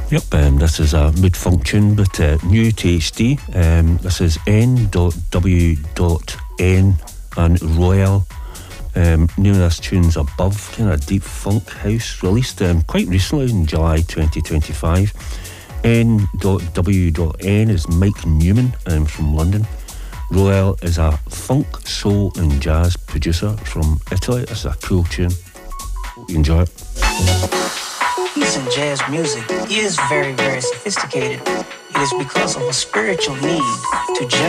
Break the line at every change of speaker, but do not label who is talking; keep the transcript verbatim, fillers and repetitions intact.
Yep, um, this is a mid-funk tune, but uh, new to H D. Um, this is N W N and Royale. Um, name of this tune's Above, kind of deep funk house, released um, quite recently in July twenty twenty-five. N W N is Mike Newman um, from London. Royale is a funk, soul and jazz producer from Italy. This is a cool tune. Enjoy it.
Peace and jazz music is very, very sophisticated. It is because of a spiritual need to generate